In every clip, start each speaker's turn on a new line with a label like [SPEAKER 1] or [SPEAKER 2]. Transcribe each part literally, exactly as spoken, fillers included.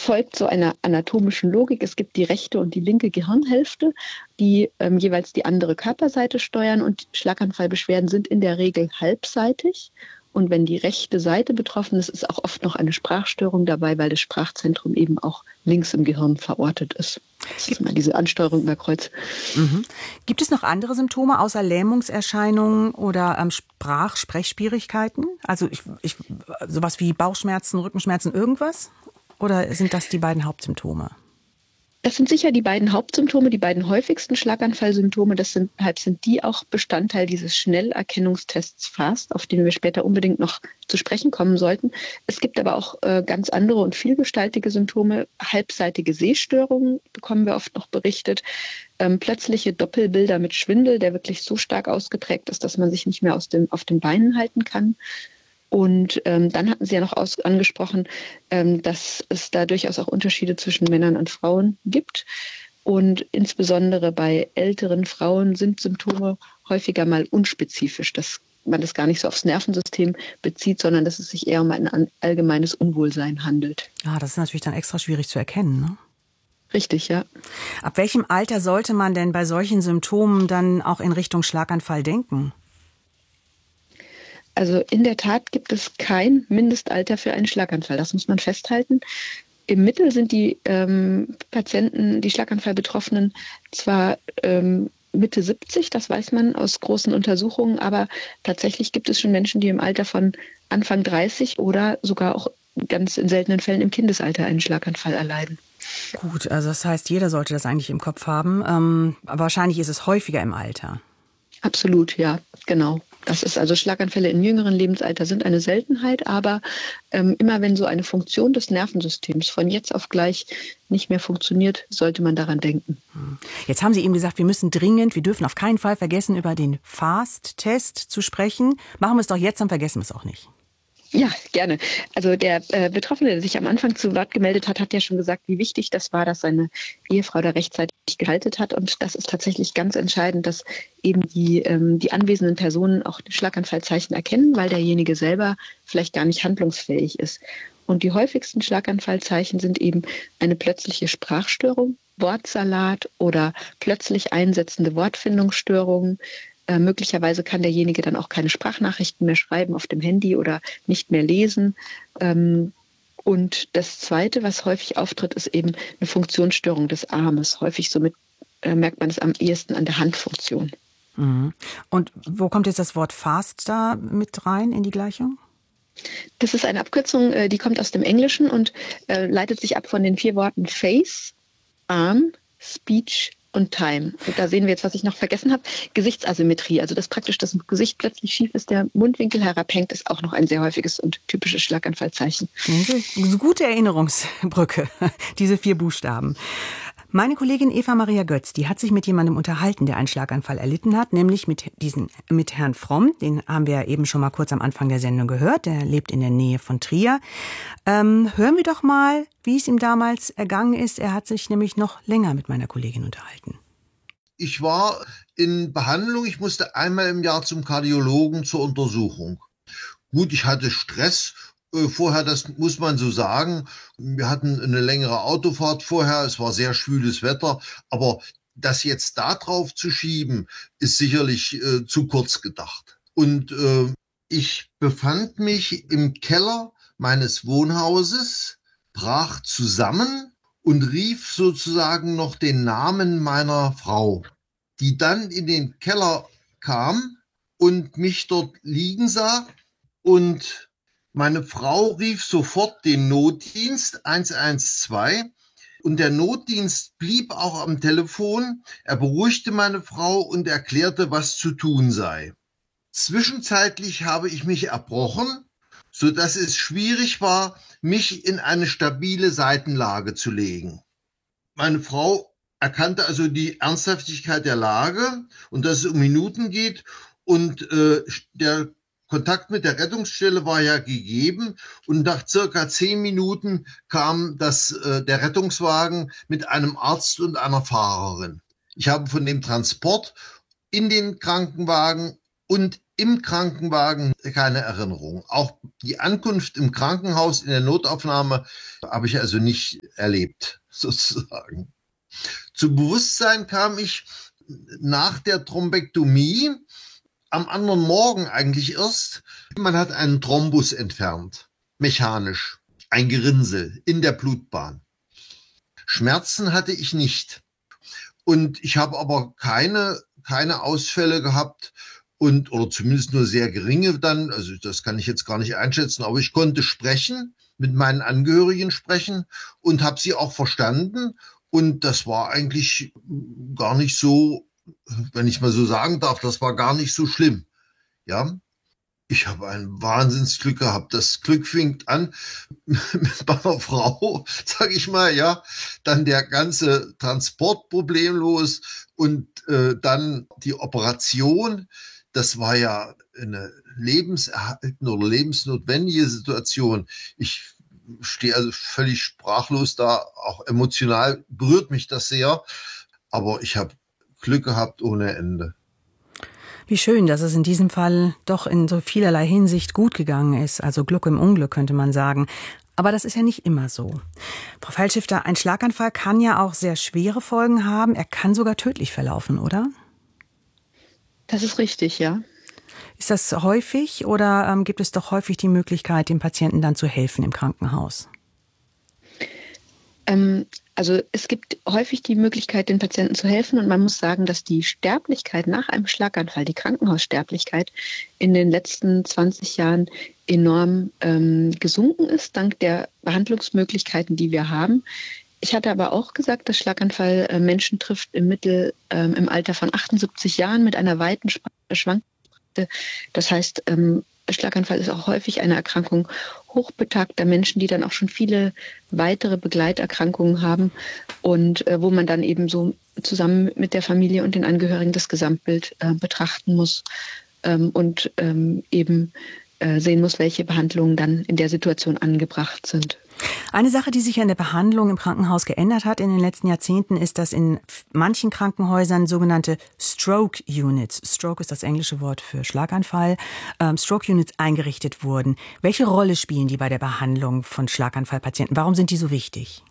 [SPEAKER 1] folgt so einer anatomischen Logik. Es gibt die rechte und die linke Gehirnhälfte, die ähm, jeweils die andere Körperseite steuern, und Schlaganfallbeschwerden sind in der Regel halbseitig. Und wenn die rechte Seite betroffen ist, ist auch oft noch eine Sprachstörung dabei, weil das Sprachzentrum eben auch links im Gehirn verortet ist. Das ist immer diese Ansteuerung über Kreuz.
[SPEAKER 2] Mhm. Gibt es noch andere Symptome außer Lähmungserscheinungen oder ähm, Sprach-, Sprechschwierigkeiten? Also ich, ich, sowas wie Bauchschmerzen, Rückenschmerzen, irgendwas? Oder sind das die beiden Hauptsymptome?
[SPEAKER 1] Das sind sicher die beiden Hauptsymptome, die beiden häufigsten Schlaganfallsymptome. Das sind, halt sind die auch Bestandteil dieses Schnellerkennungstests FAST, auf den wir später unbedingt noch zu sprechen kommen sollten. Es gibt aber auch äh, ganz andere und vielgestaltige Symptome. Halbseitige Sehstörungen bekommen wir oft noch berichtet. Ähm, plötzliche Doppelbilder mit Schwindel, der wirklich so stark ausgeprägt ist, dass man sich nicht mehr aus dem, auf den Beinen halten kann. Und ähm, dann hatten Sie ja noch aus, angesprochen, ähm, dass es da durchaus auch Unterschiede zwischen Männern und Frauen gibt. Und insbesondere bei älteren Frauen sind Symptome häufiger mal unspezifisch, dass man das gar nicht so aufs Nervensystem bezieht, sondern dass es sich eher um ein allgemeines Unwohlsein handelt.
[SPEAKER 2] Ah, das ist natürlich dann extra schwierig zu erkennen, ne?
[SPEAKER 1] Richtig, ja.
[SPEAKER 2] Ab welchem Alter sollte man denn bei solchen Symptomen dann auch in Richtung Schlaganfall denken?
[SPEAKER 1] Also in der Tat gibt es kein Mindestalter für einen Schlaganfall. Das muss man festhalten. Im Mittel sind die ähm, Patienten, die Schlaganfallbetroffenen, zwar ähm, Mitte siebzig, das weiß man aus großen Untersuchungen, aber tatsächlich gibt es schon Menschen, die im Alter von Anfang dreißig oder sogar auch ganz in seltenen Fällen im Kindesalter einen Schlaganfall erleiden.
[SPEAKER 2] Gut, also das heißt, jeder sollte das eigentlich im Kopf haben. Ähm, aber wahrscheinlich ist es häufiger im Alter.
[SPEAKER 1] Absolut, ja, genau. Das ist also Schlaganfälle im jüngeren Lebensalter sind eine Seltenheit, aber ähm, immer wenn so eine Funktion des Nervensystems von jetzt auf gleich nicht mehr funktioniert, sollte man daran denken.
[SPEAKER 2] Jetzt haben Sie eben gesagt, wir müssen dringend, wir dürfen auf keinen Fall vergessen, über den FAST-Test zu sprechen. Machen wir es doch jetzt, dann vergessen wir es auch nicht.
[SPEAKER 1] Ja, gerne. Also der äh, Betroffene, der sich am Anfang zu Wort gemeldet hat, hat ja schon gesagt, wie wichtig das war, dass seine Ehefrau da rechtzeitig gehalten hat. Und das ist tatsächlich ganz entscheidend, dass eben die, ähm, die anwesenden Personen auch Schlaganfallzeichen erkennen, weil derjenige selber vielleicht gar nicht handlungsfähig ist. Und die häufigsten Schlaganfallzeichen sind eben eine plötzliche Sprachstörung, Wortsalat oder plötzlich einsetzende Wortfindungsstörungen. Äh, möglicherweise kann derjenige dann auch keine Sprachnachrichten mehr schreiben auf dem Handy oder nicht mehr lesen. Ähm, und das Zweite, was häufig auftritt, ist eben eine Funktionsstörung des Armes. Häufig somit äh, merkt man es am ehesten an der Handfunktion.
[SPEAKER 2] Mhm. Und wo kommt jetzt das Wort FAST da mit rein in die Gleichung?
[SPEAKER 1] Das ist eine Abkürzung, äh, die kommt aus dem Englischen und äh, leitet sich ab von den vier Worten Face, Arm, Speech und Time. Und da sehen wir jetzt, was ich noch vergessen habe, Gesichtsasymmetrie. Also dass praktisch das Gesicht plötzlich schief ist, der Mundwinkel herabhängt, ist auch noch ein sehr häufiges und typisches Schlaganfallzeichen.
[SPEAKER 2] Eine gute Erinnerungsbrücke, diese vier Buchstaben. Meine Kollegin Eva Maria Götz, die hat sich mit jemandem unterhalten, der einen Schlaganfall erlitten hat, nämlich mit diesen, mit Herrn Fromm. Den haben wir ja eben schon mal kurz am Anfang der Sendung gehört. Der lebt in der Nähe von Trier. Ähm, hören wir doch mal, wie es ihm damals ergangen ist. Er hat sich nämlich noch länger mit meiner Kollegin unterhalten.
[SPEAKER 3] Ich war in Behandlung. Ich musste einmal im Jahr zum Kardiologen zur Untersuchung. Gut, ich hatte Stress. Vorher, das muss man so sagen, wir hatten eine längere Autofahrt vorher, es war sehr schwüles Wetter, aber das jetzt da drauf zu schieben, ist sicherlich äh, zu kurz gedacht. Und äh, ich befand mich im Keller meines Wohnhauses, brach zusammen und rief sozusagen noch den Namen meiner Frau, die dann in den Keller kam und mich dort liegen sah, und meine Frau rief sofort den Notdienst eins eins zwei und der Notdienst blieb auch am Telefon. Er beruhigte meine Frau und erklärte, was zu tun sei. Zwischenzeitlich habe ich mich erbrochen, so dass es schwierig war, mich in eine stabile Seitenlage zu legen. Meine Frau erkannte also die Ernsthaftigkeit der Lage und dass es um Minuten geht, und äh, der Kontakt mit der Rettungsstelle war ja gegeben, und nach circa zehn Minuten kam das, äh, der Rettungswagen mit einem Arzt und einer Fahrerin. Ich habe von dem Transport in den Krankenwagen und im Krankenwagen keine Erinnerung. Auch die Ankunft im Krankenhaus in der Notaufnahme habe ich also nicht erlebt, sozusagen. Zu Bewusstsein kam ich nach der Thrombektomie am anderen Morgen eigentlich erst. Man hat einen Thrombus entfernt, mechanisch, ein Gerinnsel in der Blutbahn. Schmerzen hatte ich nicht. Und ich habe aber keine, keine Ausfälle gehabt und, oder zumindest nur sehr geringe dann. Also das kann ich jetzt gar nicht einschätzen, aber ich konnte sprechen, mit meinen Angehörigen sprechen und habe sie auch verstanden. Und das war eigentlich gar nicht so, wenn ich mal so sagen darf, das war gar nicht so schlimm. Ja. Ich habe ein Wahnsinnsglück gehabt. Das Glück fängt an mit meiner Frau, sag ich mal, ja. Dann der ganze Transport problemlos und äh, dann die Operation. Das war ja eine lebenserhaltende oder lebensnotwendige Situation. Ich stehe also völlig sprachlos da. Auch emotional berührt mich das sehr. Aber ich habe Glück gehabt ohne Ende.
[SPEAKER 2] Wie schön, dass es in diesem Fall doch in so vielerlei Hinsicht gut gegangen ist. Also Glück im Unglück, könnte man sagen. Aber das ist ja nicht immer so. Frau Pfeilschifter, ein Schlaganfall kann ja auch sehr schwere Folgen haben. Er kann sogar tödlich verlaufen, oder?
[SPEAKER 1] Das ist richtig, ja.
[SPEAKER 2] Ist das häufig oder ähm, gibt es doch häufig die Möglichkeit, dem Patienten dann zu helfen im Krankenhaus?
[SPEAKER 1] Ähm, also es gibt häufig die Möglichkeit, den Patienten zu helfen. Und man muss sagen, dass die Sterblichkeit nach einem Schlaganfall, die Krankenhaussterblichkeit, in den letzten zwanzig Jahren enorm ähm, gesunken ist, dank der Behandlungsmöglichkeiten, die wir haben. Ich hatte aber auch gesagt, dass Schlaganfall äh, Menschen trifft im Mittel ähm, im Alter von achtundsiebzig Jahren mit einer weiten Schwankungsbreite. Das heißt, ähm, Schlaganfall ist auch häufig eine Erkrankung hochbetagter Menschen, die dann auch schon viele weitere Begleiterkrankungen haben und äh, wo man dann eben so zusammen mit der Familie und den Angehörigen das Gesamtbild äh, betrachten muss ähm, und ähm, eben äh, sehen muss, welche Behandlungen dann in der Situation angebracht sind.
[SPEAKER 2] Eine Sache, die sich an der Behandlung im Krankenhaus geändert hat in den letzten Jahrzehnten, ist, dass in manchen Krankenhäusern sogenannte Stroke Units, Stroke ist das englische Wort für Schlaganfall, ähm, Stroke Units eingerichtet wurden. Welche Rolle spielen die bei der Behandlung von Schlaganfallpatienten? Warum sind die so wichtig?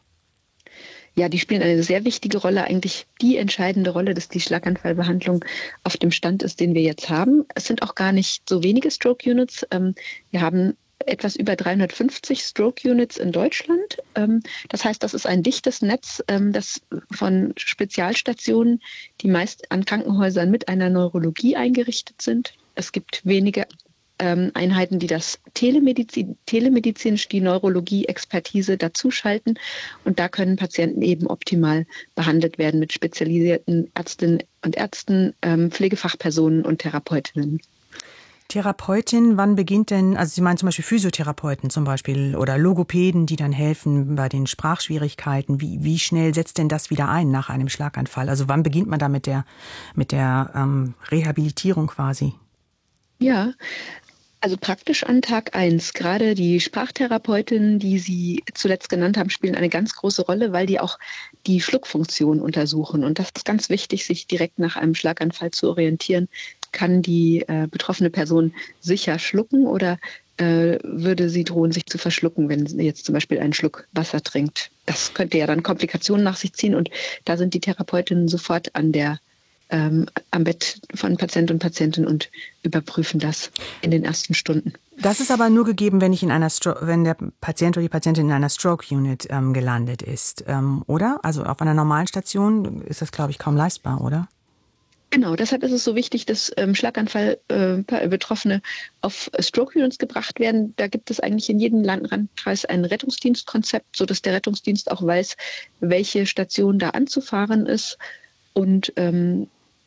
[SPEAKER 1] Ja, die spielen eine sehr wichtige Rolle, eigentlich die entscheidende Rolle, dass die Schlaganfallbehandlung auf dem Stand ist, den wir jetzt haben. Es sind auch gar nicht so wenige Stroke Units. Ähm, wir haben etwas über dreihundertfünfzig Stroke Units in Deutschland. Das heißt, das ist ein dichtes Netz, das von Spezialstationen, die meist an Krankenhäusern mit einer Neurologie eingerichtet sind. Es gibt wenige Einheiten, die das Telemedizin, telemedizinisch die Neurologie-Expertise dazuschalten. Und da können Patienten eben optimal behandelt werden mit spezialisierten Ärztinnen und Ärzten, Pflegefachpersonen und Therapeutinnen.
[SPEAKER 2] Therapeutin, wann beginnt denn, also Sie meinen zum Beispiel Physiotherapeuten zum Beispiel oder Logopäden, die dann helfen bei den Sprachschwierigkeiten. Wie, wie schnell setzt denn das wieder ein nach einem Schlaganfall? Also wann beginnt man da mit der, mit der ähm, Rehabilitierung quasi?
[SPEAKER 1] Ja, also praktisch an Tag eins. Gerade die Sprachtherapeutinnen, die Sie zuletzt genannt haben, spielen eine ganz große Rolle, weil die auch die Schluckfunktion untersuchen. Und das ist ganz wichtig, sich direkt nach einem Schlaganfall zu orientieren. Kann die äh, betroffene Person sicher schlucken oder äh, würde sie drohen, sich zu verschlucken, wenn sie jetzt zum Beispiel einen Schluck Wasser trinkt? Das könnte ja dann Komplikationen nach sich ziehen und da sind die Therapeutinnen sofort an der ähm, am Bett von Patient und Patientin und überprüfen das in den ersten Stunden.
[SPEAKER 2] Das ist aber nur gegeben, wenn ich in einer Stro- wenn der Patient oder die Patientin in einer Stroke Unit ähm, gelandet ist, ähm, oder? Also auf einer normalen Station ist das, glaube ich, kaum leistbar, oder?
[SPEAKER 1] Genau, deshalb ist es so wichtig, dass ähm, Schlaganfall-Betroffene äh, auf Stroke-Units gebracht werden. Da gibt es eigentlich in jedem Landkreis ein Rettungsdienstkonzept, sodass der Rettungsdienst auch weiß, welche Station da anzufahren ist. Und ähm,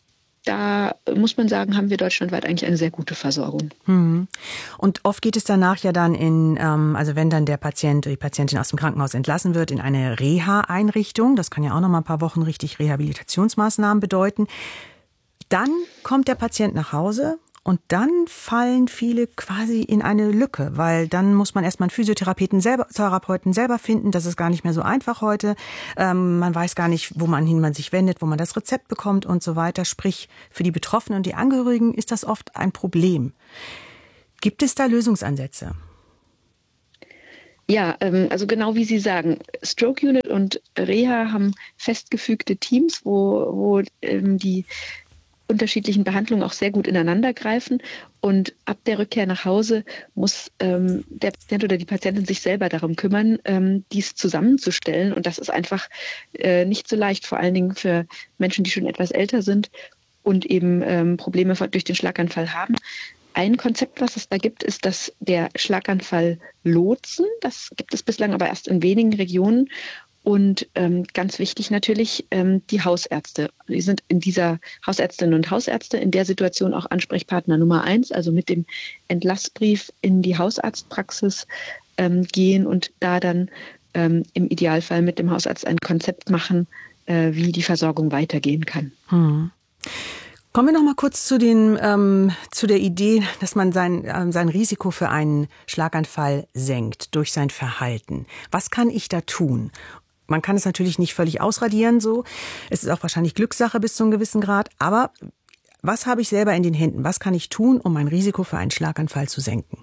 [SPEAKER 1] da muss man sagen, haben wir deutschlandweit eigentlich eine sehr gute Versorgung.
[SPEAKER 2] Hm. Und oft geht es danach ja dann in, ähm, also wenn dann der Patient oder die Patientin aus dem Krankenhaus entlassen wird, in eine Reha-Einrichtung. Das kann ja auch noch mal ein paar Wochen richtig Rehabilitationsmaßnahmen bedeuten. Dann kommt der Patient nach Hause Und dann fallen viele quasi in eine Lücke, weil dann muss man erstmal einen Physiotherapeuten selber, Therapeuten selber finden. Das ist gar nicht mehr so einfach heute. Ähm, man weiß gar nicht, wo man hin man sich wendet, wo man das Rezept bekommt und so weiter. Sprich, für die Betroffenen und die Angehörigen ist das oft ein Problem. Gibt es da Lösungsansätze?
[SPEAKER 1] Ja, ähm, also genau wie Sie sagen, Stroke Unit und Reha haben festgefügte Teams, wo, wo ähm, die unterschiedlichen Behandlungen auch sehr gut ineinander greifen. Und ab der Rückkehr nach Hause muss ähm, der Patient oder die Patientin sich selber darum kümmern, ähm, dies zusammenzustellen. Und das ist einfach äh, nicht so leicht, vor allen Dingen für Menschen, die schon etwas älter sind und eben ähm, Probleme durch den Schlaganfall haben. Ein Konzept, was es da gibt, ist, dass der Schlaganfall Lotsen, das gibt es bislang aber erst in wenigen Regionen. Und ähm, ganz wichtig natürlich ähm, die Hausärzte. Die sind in dieser Hausärztinnen und Hausärzte in der Situation auch Ansprechpartner Nummer eins, also mit dem Entlassbrief in die Hausarztpraxis ähm, gehen und da dann ähm, im Idealfall mit dem Hausarzt ein Konzept machen, äh, wie die Versorgung weitergehen kann.
[SPEAKER 2] Hm. Kommen wir noch mal kurz zu den ähm, zu der Idee, dass man sein ähm, sein Risiko für einen Schlaganfall senkt durch sein Verhalten. Was kann ich da tun? Man kann es natürlich nicht völlig ausradieren so. Es ist auch wahrscheinlich Glückssache bis zu einem gewissen Grad. Aber was habe ich selber in den Händen? Was kann ich tun, um mein Risiko für einen Schlaganfall zu senken?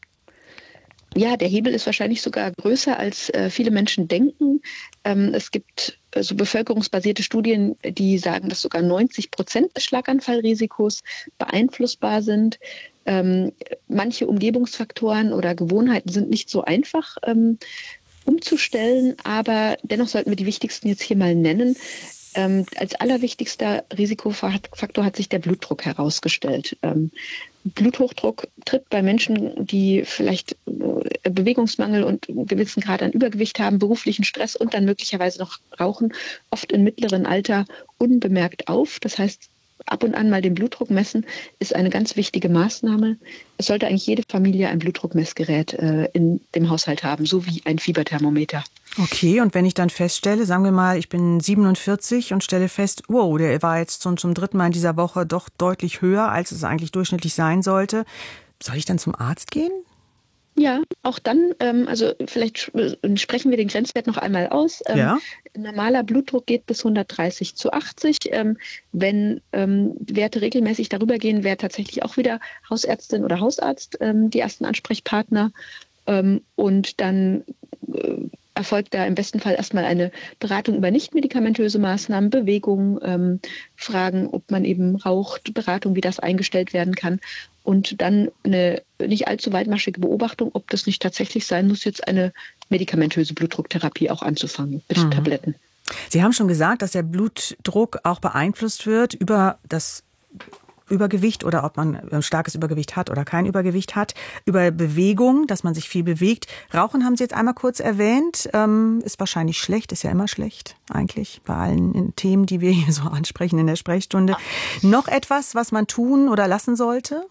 [SPEAKER 1] Ja, der Hebel ist wahrscheinlich sogar größer, als äh, viele Menschen denken. Ähm, es gibt äh, so bevölkerungsbasierte Studien, die sagen, dass sogar neunzig Prozent des Schlaganfallrisikos beeinflussbar sind. Ähm, manche Umgebungsfaktoren oder Gewohnheiten sind nicht so einfach ähm, umzustellen, aber dennoch sollten wir die wichtigsten jetzt hier mal nennen. Ähm, als allerwichtigster Risikofaktor hat sich der Blutdruck herausgestellt. Ähm, Bluthochdruck tritt bei Menschen, die vielleicht äh, Bewegungsmangel und einen gewissen Grad an Übergewicht haben, beruflichen Stress und dann möglicherweise noch rauchen, oft im mittleren Alter unbemerkt auf. Das heißt, ab und an mal den Blutdruck messen ist eine ganz wichtige Maßnahme. Es sollte eigentlich jede Familie ein Blutdruckmessgerät äh, in dem Haushalt haben, so wie ein Fieberthermometer.
[SPEAKER 2] Okay, und wenn ich dann feststelle, sagen wir mal, ich bin siebenundvierzig und stelle fest, wow, der war jetzt zum, zum dritten Mal in dieser Woche doch deutlich höher, als es eigentlich durchschnittlich sein sollte, soll ich dann zum Arzt gehen?
[SPEAKER 1] Ja, auch dann, ähm, also vielleicht sprechen wir den Grenzwert noch einmal aus. Ähm,
[SPEAKER 2] ja.
[SPEAKER 1] Normaler Blutdruck geht bis hundertdreißig zu achtzig. Ähm, wenn ähm, Werte regelmäßig darüber gehen, wäre tatsächlich auch wieder Hausärztin oder Hausarzt ähm, die ersten Ansprechpartner. Ähm, und dann äh, erfolgt da im besten Fall erstmal eine Beratung über nichtmedikamentöse Maßnahmen, Bewegung, ähm, Fragen, ob man eben raucht, Beratung, wie das eingestellt werden kann. Und dann eine nicht allzu weitmaschige Beobachtung, ob das nicht tatsächlich sein muss, jetzt eine medikamentöse Blutdrucktherapie auch anzufangen mit mhm. Tabletten.
[SPEAKER 2] Sie haben schon gesagt, dass der Blutdruck auch beeinflusst wird über das Übergewicht oder ob man ein starkes Übergewicht hat oder kein Übergewicht hat, über Bewegung, dass man sich viel bewegt. Rauchen haben Sie jetzt einmal kurz erwähnt, ähm, ist wahrscheinlich schlecht, ist ja immer schlecht eigentlich bei allen Themen, die wir hier so ansprechen in der Sprechstunde. Noch etwas, was man tun oder lassen sollte?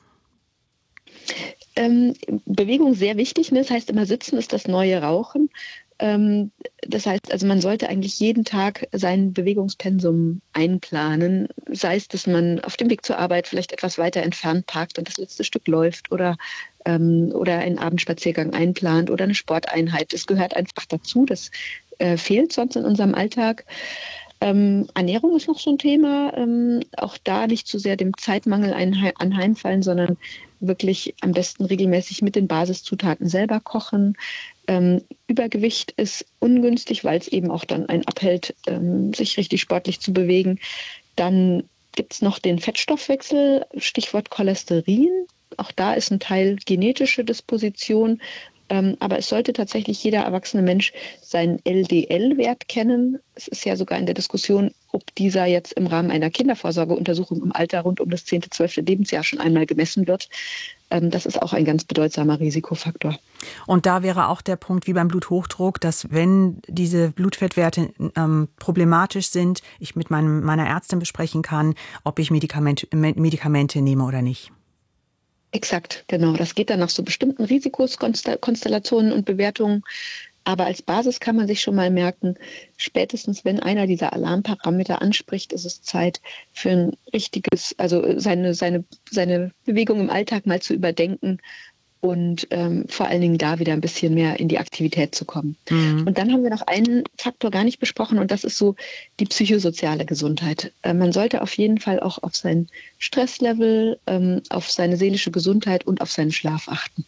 [SPEAKER 1] Ähm, Bewegung sehr wichtig, ne? Das heißt immer, Sitzen ist das neue Rauchen. Ähm, das heißt, also man sollte eigentlich jeden Tag sein Bewegungspensum einplanen, sei es, dass man auf dem Weg zur Arbeit vielleicht etwas weiter entfernt parkt und das letzte Stück läuft oder, ähm, oder einen Abendspaziergang einplant oder eine Sporteinheit. Das gehört einfach dazu, das äh, fehlt sonst in unserem Alltag. Ähm, Ernährung ist noch so ein Thema, ähm, auch da nicht zu sehr dem Zeitmangel anheimfallen, sondern wirklich am besten regelmäßig mit den Basiszutaten selber kochen. Ähm, Übergewicht ist ungünstig, weil es eben auch dann einen abhält, ähm, sich richtig sportlich zu bewegen. Dann gibt es noch den Fettstoffwechsel, Stichwort Cholesterin. Auch da ist ein Teil genetische Disposition. Ähm, aber es sollte tatsächlich jeder erwachsene Mensch seinen L D L-Wert kennen. Es ist ja sogar in der Diskussion, ob dieser jetzt im Rahmen einer Kindervorsorgeuntersuchung im Alter rund um das zehnte, zwölfte Lebensjahr schon einmal gemessen wird. Ähm, das ist auch ein ganz bedeutsamer Risikofaktor.
[SPEAKER 2] Und da wäre auch der Punkt wie beim Bluthochdruck, dass wenn diese Blutfettwerte ähm, problematisch sind, ich mit meinem, meiner Ärztin besprechen kann, ob ich Medikamente, Medikamente nehme oder nicht.
[SPEAKER 1] Exakt, genau. Das geht dann nach so bestimmten Risikoskonstellationen und Bewertungen. Aber als Basis kann man sich schon mal merken, spätestens wenn einer dieser Alarmparameter anspricht, ist es Zeit für ein richtiges, also seine, seine, seine Bewegung im Alltag mal zu überdenken und ähm, vor allen Dingen da wieder ein bisschen mehr in die Aktivität zu kommen. Mhm. Und dann haben wir noch einen Faktor gar nicht besprochen und das ist so die psychosoziale Gesundheit. Äh, man sollte auf jeden Fall auch auf sein Stresslevel, ähm, auf seine seelische Gesundheit und auf seinen Schlaf achten.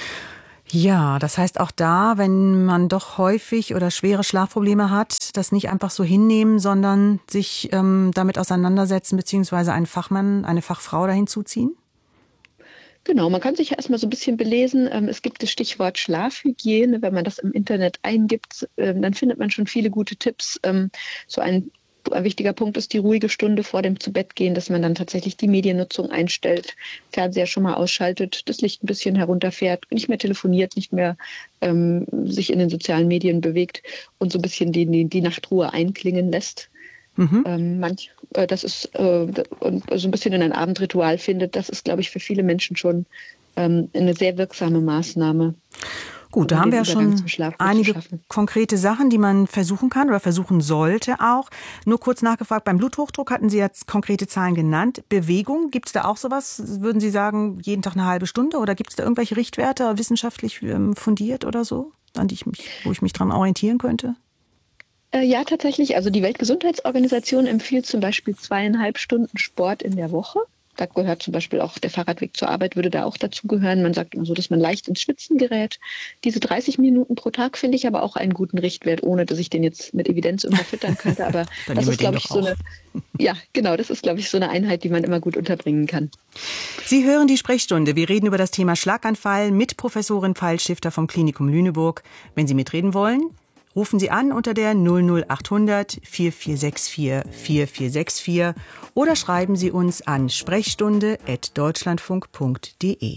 [SPEAKER 2] Ja, das heißt auch da, wenn man doch häufig oder schwere Schlafprobleme hat, das nicht einfach so hinnehmen, sondern sich ähm, damit auseinandersetzen, beziehungsweise einen Fachmann, eine Fachfrau dahin zuziehen?
[SPEAKER 1] Genau, man kann sich ja erstmal so ein bisschen belesen. Es gibt das Stichwort Schlafhygiene. Wenn man das im Internet eingibt, dann findet man schon viele gute Tipps. So ein, ein wichtiger Punkt ist die ruhige Stunde vor dem Zubettgehen, dass man dann tatsächlich die Mediennutzung einstellt, Fernseher schon mal ausschaltet, das Licht ein bisschen herunterfährt, nicht mehr telefoniert, nicht mehr ähm, sich in den sozialen Medien bewegt und so ein bisschen die, die, die Nachtruhe einklingen lässt. Mhm. Ähm, manch, äh, das ist äh, und so ein bisschen in ein Abendritual findet, das ist, glaube ich, für viele Menschen schon ähm, eine sehr wirksame Maßnahme.
[SPEAKER 2] Gut, da haben wir schon einige konkrete Sachen, die man versuchen kann oder versuchen sollte auch. Nur kurz nachgefragt, beim Bluthochdruck hatten Sie jetzt konkrete Zahlen genannt. Bewegung, gibt es da auch sowas? Würden Sie sagen, jeden Tag eine halbe Stunde oder gibt es da irgendwelche Richtwerte, wissenschaftlich ähm, fundiert oder so, an die ich mich, wo ich mich dran orientieren könnte?
[SPEAKER 1] Ja, tatsächlich. Also die Weltgesundheitsorganisation empfiehlt zum Beispiel zweieinhalb Stunden Sport in der Woche. Da gehört zum Beispiel auch der Fahrradweg zur Arbeit, würde da auch dazu gehören. Man sagt immer so, dass man leicht ins Schwitzen gerät. Diese dreißig Minuten pro Tag finde ich aber auch einen guten Richtwert, ohne dass ich den jetzt mit Evidenz unterfüttern könnte. Aber das ist, glaube ich, so eine, ja, genau, das ist, glaube ich, so eine Einheit, die man immer gut unterbringen kann.
[SPEAKER 2] Sie hören die Sprechstunde. Wir reden über das Thema Schlaganfall mit Professorin Pfeil-Stifter vom Klinikum Lüneburg. Wenn Sie mitreden wollen, rufen Sie an unter der null null acht hundert vier vier sechs vier vier vier sechs vier oder schreiben Sie uns an sprechstunde at deutschlandfunk punkt de.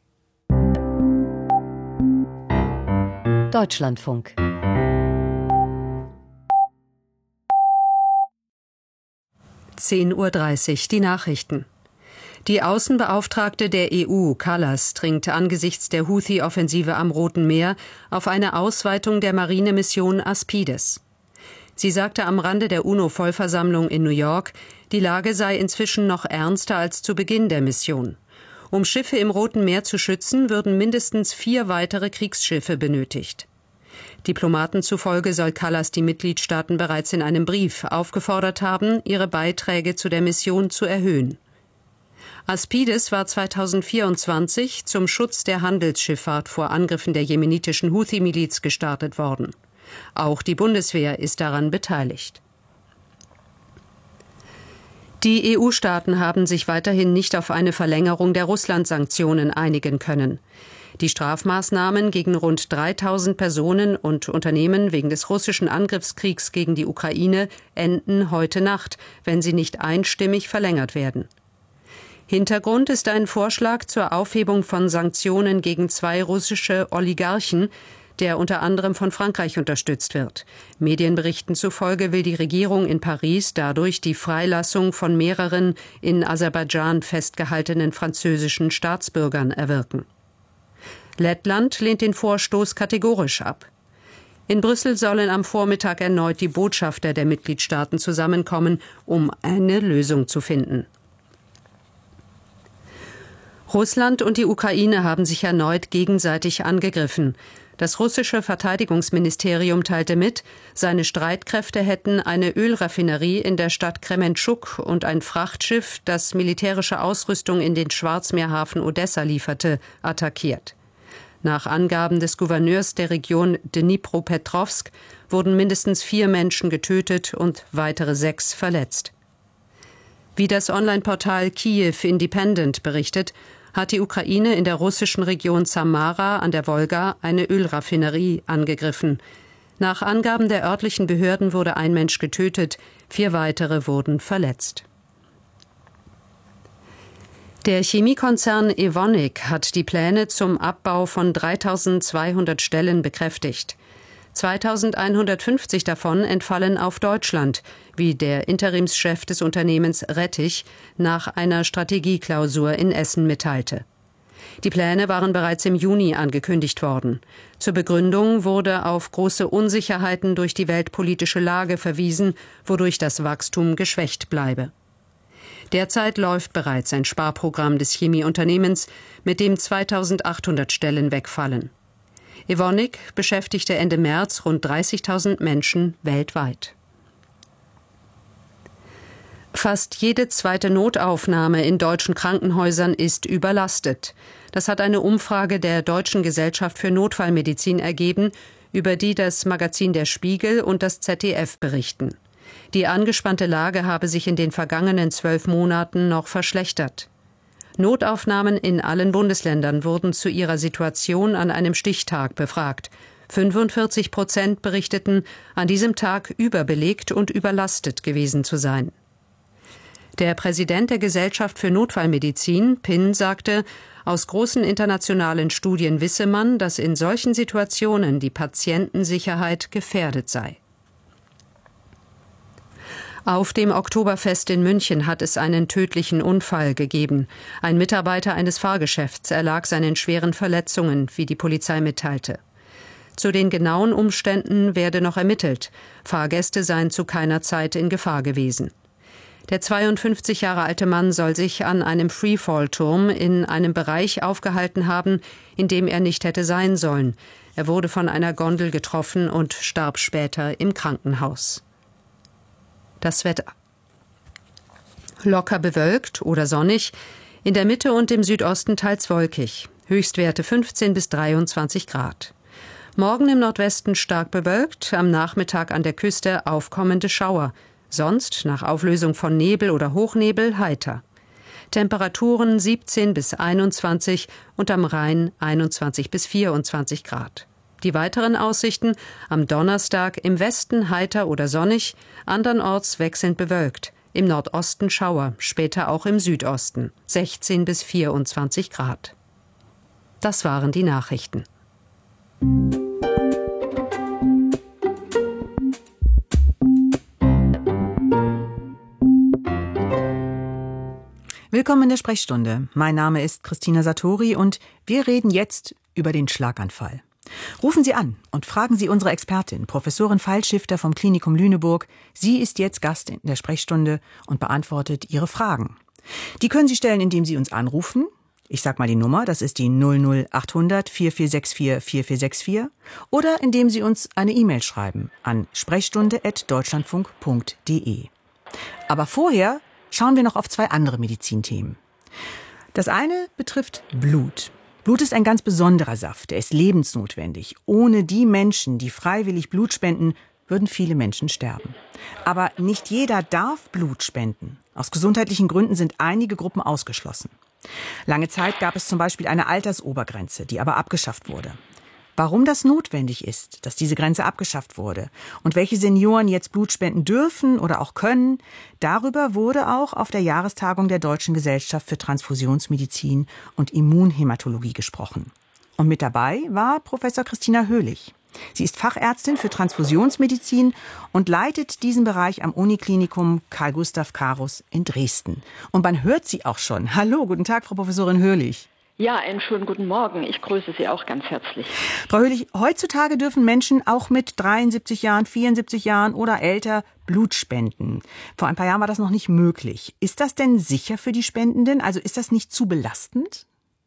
[SPEAKER 4] Deutschlandfunk. zehn Uhr dreißig, die Nachrichten. Die Außenbeauftragte der E U, Kallas, dringt angesichts der Houthi-Offensive am Roten Meer auf eine Ausweitung der Marinemission Aspides. Sie sagte am Rande der UNO-Vollversammlung in New York, die Lage sei inzwischen noch ernster als zu Beginn der Mission. Um Schiffe im Roten Meer zu schützen, würden mindestens vier weitere Kriegsschiffe benötigt. Diplomaten zufolge soll Kallas die Mitgliedstaaten bereits in einem Brief aufgefordert haben, ihre Beiträge zu der Mission zu erhöhen. Aspides war zweitausendvierundzwanzig zum Schutz der Handelsschifffahrt vor Angriffen der jemenitischen Houthi-Miliz gestartet worden. Auch die Bundeswehr ist daran beteiligt. Die E U-Staaten haben sich weiterhin nicht auf eine Verlängerung der Russland-Sanktionen einigen können. Die Strafmaßnahmen gegen rund dreitausend Personen und Unternehmen wegen des russischen Angriffskriegs gegen die Ukraine enden heute Nacht, wenn sie nicht einstimmig verlängert werden. Hintergrund ist ein Vorschlag zur Aufhebung von Sanktionen gegen zwei russische Oligarchen, der unter anderem von Frankreich unterstützt wird. Medienberichten zufolge will die Regierung in Paris dadurch die Freilassung von mehreren in Aserbaidschan festgehaltenen französischen Staatsbürgern erwirken. Lettland lehnt den Vorstoß kategorisch ab. In Brüssel sollen am Vormittag erneut die Botschafter der Mitgliedstaaten zusammenkommen, um eine Lösung zu finden. Russland und die Ukraine haben sich erneut gegenseitig angegriffen. Das russische Verteidigungsministerium teilte mit, seine Streitkräfte hätten eine Ölraffinerie in der Stadt Krementschuk und ein Frachtschiff, das militärische Ausrüstung in den Schwarzmeerhafen Odessa lieferte, attackiert. Nach Angaben des Gouverneurs der Region Dnipropetrovsk wurden mindestens vier Menschen getötet und weitere sechs verletzt. Wie das Online-Portal Kiew Independent berichtet, hat die Ukraine in der russischen Region Samara an der Wolga eine Ölraffinerie angegriffen. Nach Angaben der örtlichen Behörden wurde ein Mensch getötet, vier weitere wurden verletzt. Der Chemiekonzern Evonik hat die Pläne zum Abbau von dreitausendzweihundert Stellen bekräftigt. zweitausendeinhundertfünfzig davon entfallen auf Deutschland, wie der Interimschef des Unternehmens Rettich nach einer Strategieklausur in Essen mitteilte. Die Pläne waren bereits im Juni angekündigt worden. Zur Begründung wurde auf große Unsicherheiten durch die weltpolitische Lage verwiesen, wodurch das Wachstum geschwächt bleibe. Derzeit läuft bereits ein Sparprogramm des Chemieunternehmens, mit dem zweitausendachthundert Stellen wegfallen. Evonik beschäftigte Ende März rund dreißigtausend Menschen weltweit. Fast jede zweite Notaufnahme in deutschen Krankenhäusern ist überlastet. Das hat eine Umfrage der Deutschen Gesellschaft für Notfallmedizin ergeben, über die das Magazin Der Spiegel und das Z D F berichten. Die angespannte Lage habe sich in den vergangenen zwölf Monaten noch verschlechtert. Notaufnahmen in allen Bundesländern wurden zu ihrer Situation an einem Stichtag befragt. fünfundvierzig Prozent berichteten, an diesem Tag überbelegt und überlastet gewesen zu sein. Der Präsident der Gesellschaft für Notfallmedizin, P I N, sagte, aus großen internationalen Studien wisse man, dass in solchen Situationen die Patientensicherheit gefährdet sei. Auf dem Oktoberfest in München hat es einen tödlichen Unfall gegeben. Ein Mitarbeiter eines Fahrgeschäfts erlag seinen schweren Verletzungen, wie die Polizei mitteilte. Zu den genauen Umständen werde noch ermittelt. Fahrgäste seien zu keiner Zeit in Gefahr gewesen. Der zweiundfünfzig Jahre alte Mann soll sich an einem Freefall-Turm in einem Bereich aufgehalten haben, in dem er nicht hätte sein sollen. Er wurde von einer Gondel getroffen und starb später im Krankenhaus. Das Wetter. Locker bewölkt oder sonnig, in der Mitte und im Südosten teils wolkig. Höchstwerte fünfzehn bis dreiundzwanzig Grad. Morgen im Nordwesten stark bewölkt, am Nachmittag an der Küste aufkommende Schauer. Sonst, nach Auflösung von Nebel oder Hochnebel, heiter. Temperaturen siebzehn bis einundzwanzig und am Rhein einundzwanzig bis vierundzwanzig Grad. Die weiteren Aussichten: am Donnerstag im Westen heiter oder sonnig, andernorts wechselnd bewölkt. Im Nordosten Schauer, später auch im Südosten, sechzehn bis vierundzwanzig Grad. Das waren die Nachrichten.
[SPEAKER 2] Willkommen in der Sprechstunde. Mein Name ist Christina Satori und wir reden jetzt über den Schlaganfall. Rufen Sie an und fragen Sie unsere Expertin, Professorin Pfeilschifter vom Klinikum Lüneburg. Sie ist jetzt Gast in der Sprechstunde und beantwortet Ihre Fragen. Die können Sie stellen, indem Sie uns anrufen. Ich sag mal die Nummer, das ist die null null achthundert vier vier sechs vier vier vier sechs vier. Oder indem Sie uns eine E-Mail schreiben an sprechstunde at deutschlandfunk punkt de. Aber vorher schauen wir noch auf zwei andere Medizinthemen. Das eine betrifft Blut. Blut ist ein ganz besonderer Saft, er ist lebensnotwendig. Ohne die Menschen, die freiwillig Blut spenden, würden viele Menschen sterben. Aber nicht jeder darf Blut spenden. Aus gesundheitlichen Gründen sind einige Gruppen ausgeschlossen. Lange Zeit gab es zum Beispiel eine Altersobergrenze, die aber abgeschafft wurde. Warum das notwendig ist, dass diese Grenze abgeschafft wurde und welche Senioren jetzt Blut spenden dürfen oder auch können, darüber wurde auch auf der Jahrestagung der Deutschen Gesellschaft für Transfusionsmedizin und Immunhämatologie gesprochen. Und mit dabei war Professor Christina Höhlich. Sie ist Fachärztin für Transfusionsmedizin und leitet diesen Bereich am Uniklinikum Carl Gustav Karus in Dresden. Und man hört sie auch schon. Hallo, guten Tag, Frau Professorin Höhlich.
[SPEAKER 5] Ja, einen schönen guten Morgen. Ich grüße Sie auch ganz herzlich.
[SPEAKER 2] Frau Höhlich, heutzutage dürfen Menschen auch mit dreiundsiebzig Jahren, vierundsiebzig Jahren oder älter Blut spenden. Vor ein paar Jahren war das noch nicht möglich. Ist das denn sicher für die Spendenden? Also ist das nicht zu belastend?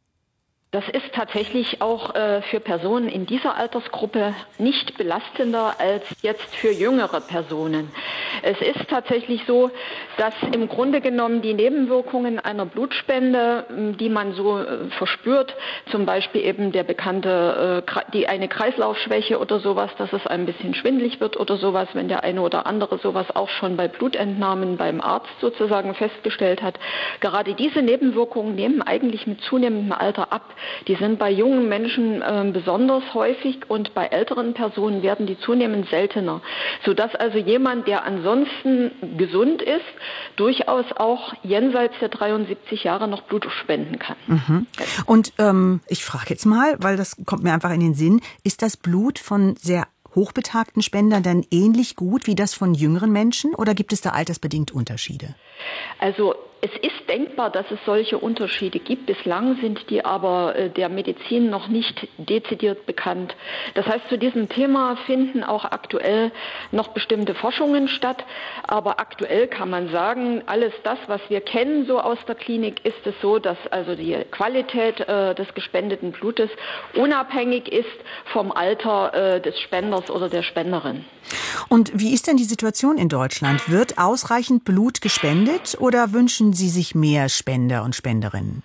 [SPEAKER 5] Das ist tatsächlich auch äh, für Personen in dieser Altersgruppe nicht belastender als jetzt für jüngere Personen. Es ist tatsächlich so, dass im Grunde genommen die Nebenwirkungen einer Blutspende, die man so äh, verspürt, zum Beispiel eben der bekannte, äh, die eine Kreislaufschwäche oder sowas, dass es ein bisschen schwindelig wird oder sowas, wenn der eine oder andere sowas auch schon bei Blutentnahmen beim Arzt sozusagen festgestellt hat. Gerade diese Nebenwirkungen nehmen eigentlich mit zunehmendem Alter ab. Die sind bei jungen Menschen äh, besonders häufig und bei älteren Personen werden die zunehmend seltener, sodass also jemand, der ansonsten gesund ist, durchaus auch jenseits der dreiundsiebzig Jahre noch Blut spenden kann.
[SPEAKER 2] Mhm. Und ähm, ich frage jetzt mal, weil das kommt mir einfach in den Sinn, ist das Blut von sehr hochbetagten Spendern dann ähnlich gut wie das von jüngeren Menschen oder gibt es da altersbedingt Unterschiede?
[SPEAKER 5] Also es ist denkbar, dass es solche Unterschiede gibt. Bislang sind die aber äh, der Medizin noch nicht dezidiert bekannt. Das heißt, zu diesem Thema finden auch aktuell noch bestimmte Forschungen statt. Aber aktuell kann man sagen, alles das, was wir kennen so aus der Klinik, ist es so, dass also die Qualität äh, des gespendeten Blutes unabhängig ist vom Alter äh, des Spenders oder der Spenderin.
[SPEAKER 2] Und wie ist denn die Situation in Deutschland? Wird ausreichend Blut gespendet oder wünschen Sie sich mehr Spender und Spenderinnen?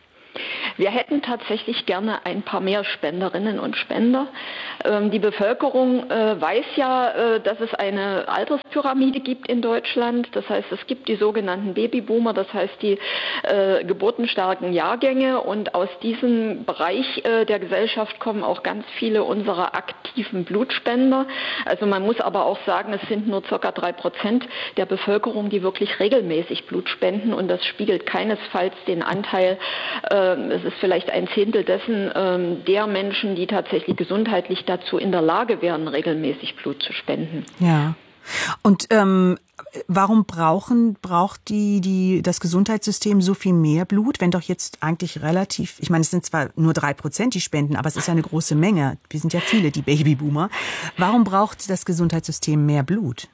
[SPEAKER 5] Wir hätten tatsächlich gerne ein paar mehr Spenderinnen und Spender. Ähm, die Bevölkerung äh, weiß ja, äh, dass es eine Alterspyramide gibt in Deutschland. Das heißt, es gibt die sogenannten Babyboomer, das heißt die äh, geburtenstarken Jahrgänge. Und aus diesem Bereich äh, der Gesellschaft kommen auch ganz viele unserer aktiven Blutspender. Also man muss aber auch sagen, es sind nur ca. drei Prozent der Bevölkerung, die wirklich regelmäßig Blut spenden. Und das spiegelt keinesfalls den Anteil, äh, es ist vielleicht ein Zehntel dessen ähm, der Menschen, die tatsächlich gesundheitlich dazu in der Lage wären, regelmäßig Blut zu spenden.
[SPEAKER 2] Ja. Und ähm, warum brauchen braucht die die das Gesundheitssystem so viel mehr Blut, wenn doch jetzt eigentlich relativ, ich meine, es sind zwar nur drei Prozent, die spenden, aber es ist ja eine große Menge. Wir sind ja viele, die Babyboomer. Warum braucht das Gesundheitssystem mehr Blut?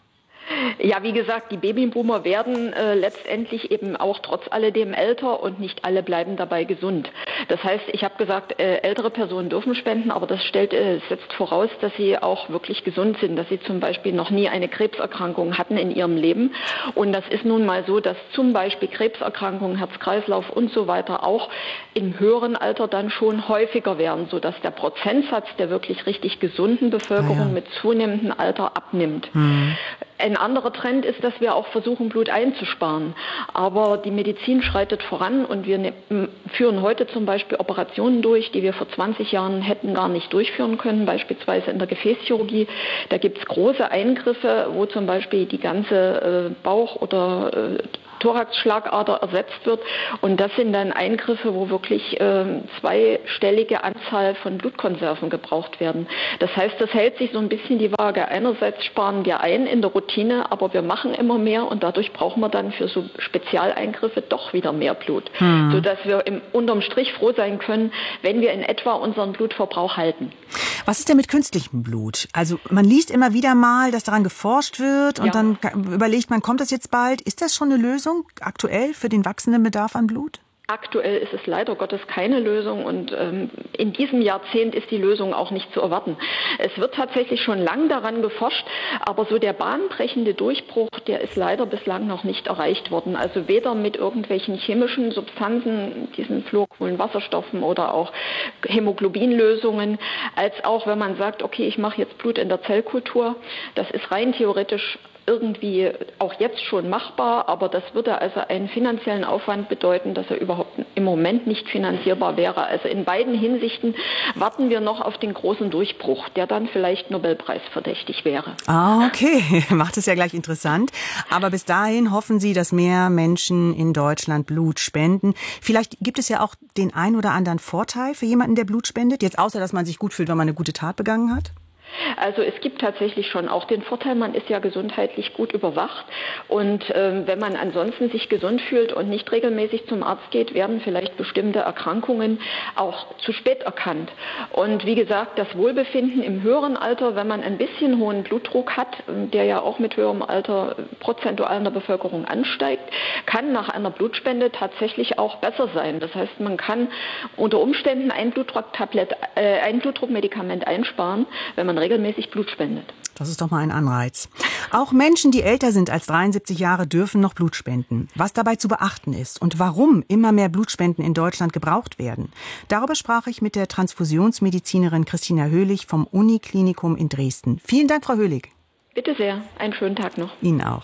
[SPEAKER 5] Ja, wie gesagt, die Babyboomer werden äh, letztendlich eben auch trotz alledem älter und nicht alle bleiben dabei gesund. Das heißt, ich habe gesagt, äh, ältere Personen dürfen spenden, aber das stellt, äh, setzt voraus, dass sie auch wirklich gesund sind, dass sie zum Beispiel noch nie eine Krebserkrankung hatten in ihrem Leben. Und das ist nun mal so, dass zum Beispiel Krebserkrankungen, Herz-Kreislauf und so weiter auch im höheren Alter dann schon häufiger werden, sodass der Prozentsatz der wirklich richtig gesunden Bevölkerung ah, ja. mit zunehmendem Alter abnimmt. Mhm. Ein anderer Trend ist, dass wir auch versuchen, Blut einzusparen. Aber die Medizin schreitet voran und wir ne- führen heute zum Beispiel Operationen durch, die wir vor zwanzig Jahren hätten gar nicht durchführen können, beispielsweise in der Gefäßchirurgie. Da gibt es große Eingriffe, wo zum Beispiel die ganze äh, Bauch- oder äh, Thoraxschlagader ersetzt wird. Und das sind dann Eingriffe, wo wirklich äh, zweistellige Anzahl von Blutkonserven gebraucht werden. Das heißt, das hält sich so ein bisschen die Waage. Einerseits sparen wir ein in der Routine, aber wir machen immer mehr und dadurch brauchen wir dann für so Spezialeingriffe doch wieder mehr Blut. Hm. Sodass wir im, unterm Strich froh sein können, wenn wir in etwa unseren Blutverbrauch halten.
[SPEAKER 2] Was ist denn mit künstlichem Blut? Also man liest immer wieder mal, dass daran geforscht wird und ja. dann überlegt man, kommt das jetzt bald? Ist das schon eine Lösung aktuell für den wachsenden Bedarf an Blut?
[SPEAKER 5] Aktuell ist es leider Gottes keine Lösung und ähm, in diesem Jahrzehnt ist die Lösung auch nicht zu erwarten. Es wird tatsächlich schon lang daran geforscht, aber so der bahnbrechende Durchbruch, der ist leider bislang noch nicht erreicht worden. Also weder mit irgendwelchen chemischen Substanzen, diesen fluorcoolen Wasserstoffen oder auch Hämoglobinlösungen, als auch wenn man sagt, okay, ich mache jetzt Blut in der Zellkultur. Das ist rein theoretisch irgendwie auch jetzt schon machbar, aber das würde also einen finanziellen Aufwand bedeuten, dass er überhaupt im Moment nicht finanzierbar wäre. Also in beiden Hinsichten warten wir noch auf den großen Durchbruch, der dann vielleicht Nobelpreisverdächtig wäre.
[SPEAKER 2] Ah, okay. Macht es ja gleich interessant. Aber bis dahin hoffen Sie, dass mehr Menschen in Deutschland Blut spenden. Vielleicht gibt es ja auch den ein oder anderen Vorteil für jemanden, der Blut spendet, jetzt außer, dass man sich gut fühlt, wenn man eine gute Tat begangen hat?
[SPEAKER 5] Also es gibt tatsächlich schon auch den Vorteil, man ist ja gesundheitlich gut überwacht und ähm, wenn man ansonsten sich gesund fühlt und nicht regelmäßig zum Arzt geht, werden vielleicht bestimmte Erkrankungen auch zu spät erkannt. Und wie gesagt, das Wohlbefinden im höheren Alter, wenn man ein bisschen hohen Blutdruck hat, der ja auch mit höherem Alter prozentual in der Bevölkerung ansteigt, kann nach einer Blutspende tatsächlich auch besser sein. Das heißt, man kann unter Umständen ein Blutdrucktablett, äh, ein Blutdruckmedikament einsparen, wenn man regelmäßig Blut spendet.
[SPEAKER 2] Das ist doch mal ein Anreiz. Auch Menschen, die älter sind als dreiundsiebzig Jahre, dürfen noch Blut spenden. Was dabei zu beachten ist und warum immer mehr Blutspenden in Deutschland gebraucht werden. Darüber sprach ich mit der Transfusionsmedizinerin Christina Höhlig vom Uniklinikum in Dresden. Vielen Dank, Frau Höhlig.
[SPEAKER 5] Bitte sehr. Einen schönen Tag noch.
[SPEAKER 2] Ihnen auch.